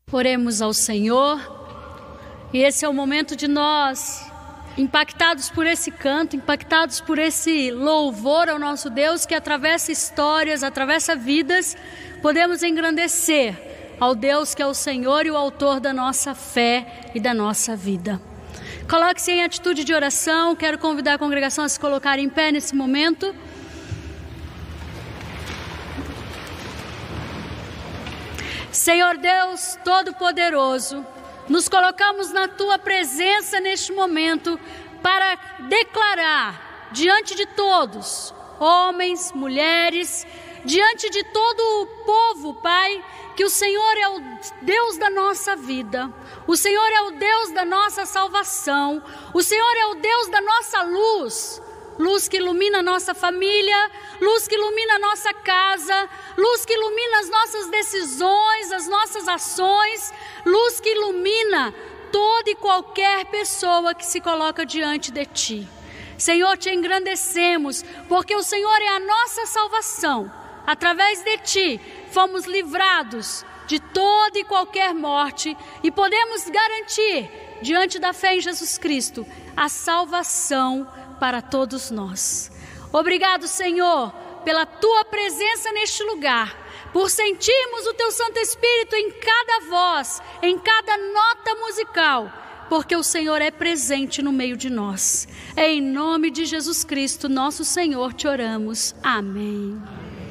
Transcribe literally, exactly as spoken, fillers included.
Oremos ao Senhor, e esse é o momento de nós, impactados por esse canto, impactados por esse louvor ao nosso Deus que atravessa histórias, atravessa vidas, podemos engrandecer ao Deus que é o Senhor e o autor da nossa fé e da nossa vida. Coloque-se em atitude de oração. Quero convidar a congregação a se colocar em pé nesse momento. Senhor Deus Todo-Poderoso, nos colocamos na Tua presença neste momento para declarar diante de todos, homens, mulheres, diante de todo o povo, Pai, que o Senhor é o Deus da nossa vida, o Senhor é o Deus da nossa salvação, o Senhor é o Deus da nossa luz, luz que ilumina a nossa família, luz que ilumina a nossa casa, luz que ilumina as nossas decisões, as nossas ações, luz que ilumina toda e qualquer pessoa que se coloca diante de Ti. Senhor, Te engrandecemos, porque o Senhor é a nossa salvação. Através de Ti, fomos livrados de toda e qualquer morte e podemos garantir, diante da fé em Jesus Cristo, a salvação para todos nós. Obrigado, Senhor, pela Tua presença neste lugar, por sentirmos o Teu Santo Espírito em cada voz, em cada nota musical, porque o Senhor é presente no meio de nós. Em nome de Jesus Cristo, nosso Senhor, Te oramos. Amém.